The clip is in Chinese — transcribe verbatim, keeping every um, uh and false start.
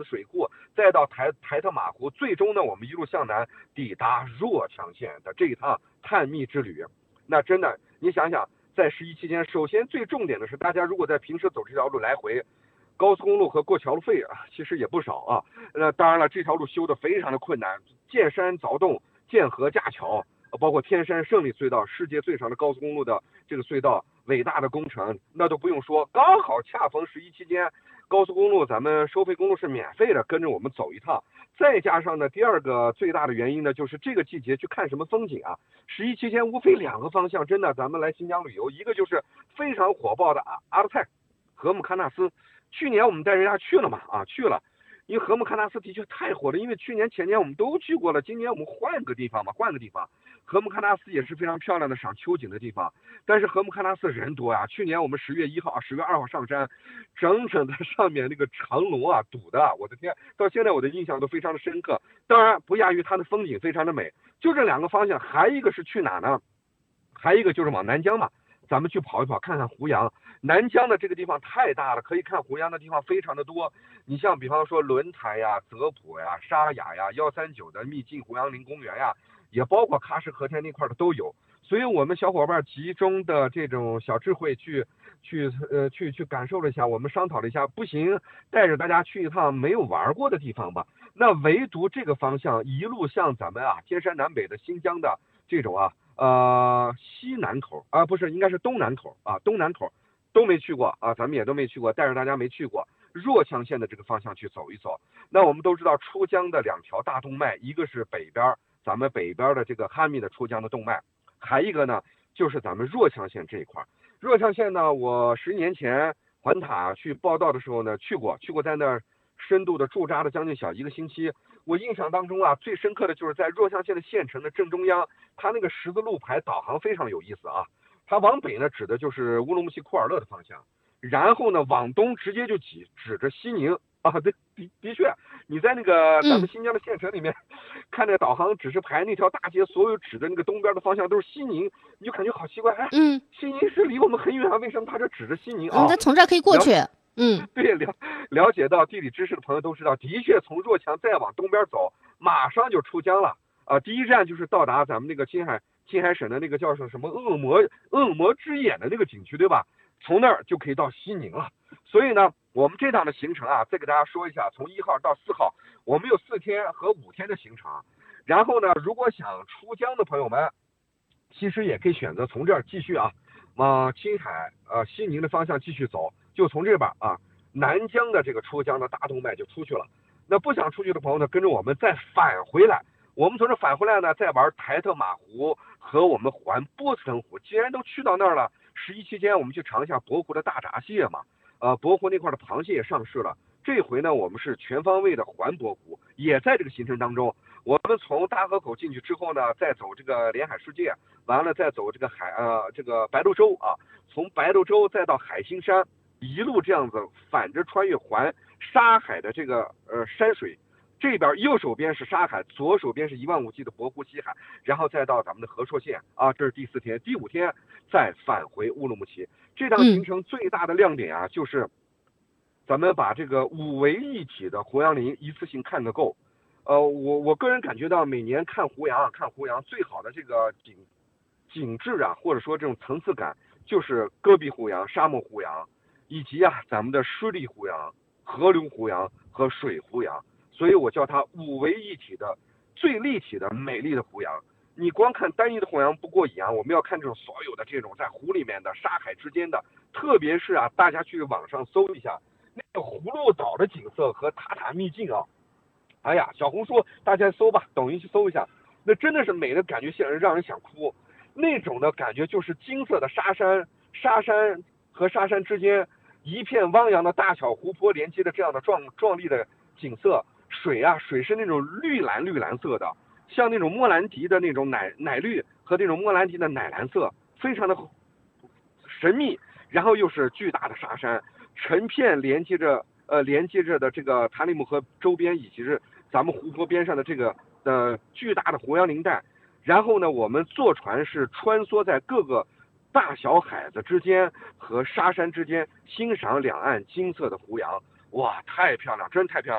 子水库，再到台台特马湖，最终呢，我们一路向南抵达若羌县的这一趟探秘之旅。那真的，你想想，在十一期间，首先最重点的是，大家如果在平时走这条路来回，高速公路和过桥路费啊，其实也不少啊。那当然了，这条路修得非常的困难，见山凿洞，见河架桥，包括天山胜利隧道，世界最长的高速公路的这个隧道，伟大的工程，那都不用说。刚好恰逢十一期间，高速公路咱们收费公路是免费的，跟着我们走一趟。再加上呢，第二个最大的原因呢，就是这个季节去看什么风景啊？十一期间无非两个方向，真的，咱们来新疆旅游，一个就是非常火爆的阿阿勒泰、禾木喀纳斯。去年我们带人家去了嘛，啊，去了。因为禾木喀纳斯的确太火了，因为去年前年我们都去过了，今年我们换个地方嘛，换个地方。禾木喀纳斯也是非常漂亮的赏秋景的地方，但是禾木喀纳斯人多呀、啊。去年我们十月一号、十月二号上山，整整在上面那个长龙啊堵的，我的天，到现在我的印象都非常的深刻。当然不亚于它的风景非常的美。就这两个方向，还一个是去哪呢？还一个就是往南疆嘛。咱们去跑一跑，看看胡杨。南疆的这个地方太大了，可以看胡杨的地方非常的多。你像比方说轮台呀、泽普呀、沙雅呀、幺三九的秘境胡杨林公园呀，也包括喀什河田那块的都有。所以我们小伙伴集中的这种小智慧去去呃去去感受了一下，我们商讨了一下，不行，带着大家去一趟没有玩过的地方吧。那唯独这个方向一路向咱们啊天山南北的新疆的这种啊呃西南口啊，不是，应该是东南口啊，东南口都没去过啊，咱们也都没去过，带着大家没去过若羌县的这个方向去走一走。那我们都知道出疆的两条大动脉，一个是北边咱们北边的这个哈密的出疆的动脉，还一个呢就是咱们若羌县这一块。若羌县呢，我十年前环塔去报道的时候呢去过，去过在那儿深度的驻扎了将近小一个星期。我印象当中啊，最深刻的就是在若羌县的县城的正中央，它那个十字路牌导航非常有意思啊。它往北呢指的就是乌鲁木齐库尔勒的方向，然后呢往东直接就指指着西宁啊。的的的确，你在那个咱们新疆的县城里面、嗯、看那个导航指示牌，那条大街所有指的那个东边的方向都是西宁，你就感觉好奇怪，哎， 嗯， 西宁是离我们很远啊，为什么它这指着西宁啊？ 嗯，它从这儿可以过去。嗯， 对，了了解到地理知识的朋友都知道，的确从若羌再往东边走，马上就出疆了啊、呃！第一站就是到达咱们那个青海青海省的那个叫什么恶魔恶魔之眼的那个景区，对吧？从那儿就可以到西宁了。所以呢，我们这趟的行程啊，再给大家说一下，从一号到四号，我们有四天和五天的行程。然后呢，如果想出疆的朋友们，其实也可以选择从这儿继续啊，往青海呃西宁的方向继续走。就从这边啊，南疆的这个出疆的大动脉就出去了。那不想出去的朋友呢，跟着我们再返回来。我们从这返回来呢，再玩台特马湖和我们环波斯腾湖。既然都去到那儿了，十一期间我们去尝一下博湖的大闸蟹嘛。呃，博湖那块的螃蟹也上市了。这回呢，我们是全方位的环博湖，也在这个行程当中。我们从大河口进去之后呢，再走这个连海世界，完了再走这个海呃这个白鹿洲啊，从白鹿洲再到海心山。一路这样子反着穿越环沙海的这个呃山水，这边右手边是沙海，左手边是一望无际的博湖西海，然后再到咱们的和硕县啊，这是第四天，第五天再返回乌鲁木齐。这趟行程最大的亮点啊，就是咱们把这个五维一体的胡杨林一次性看个够。呃，我我个人感觉到每年看胡杨啊，看胡杨最好的这个景景致啊，或者说这种层次感，就是戈壁胡杨、沙漠胡杨。以及啊，咱们的湿地胡杨、河流胡杨和水胡杨，所以我叫它五维一体的最立体的美丽的胡杨。你光看单一的胡杨不过瘾啊，我们要看这种所有的这种在湖里面的沙海之间的，特别是啊，大家去网上搜一下那个葫芦岛的景色和塔塔秘境啊，哎呀，小红书大家搜吧，抖音去搜一下，那真的是美的感觉，让人让人想哭。那种的感觉就是金色的沙山，沙山和沙山之间。一片汪洋的大小湖泊连接的这样的壮壮丽的景色，水啊，水是那种绿蓝绿蓝色的，像那种莫兰迪的那种奶奶绿和那种莫兰迪的奶蓝色，非常的神秘。然后又是巨大的沙山，成片连接着呃连接着的这个塔里木河周边以及是咱们湖泊边上的这个呃巨大的胡杨林带。然后呢，我们坐船是穿梭在各个大小海子之间和沙山之间，欣赏两岸金色的胡杨，哇，太漂亮，真太漂亮。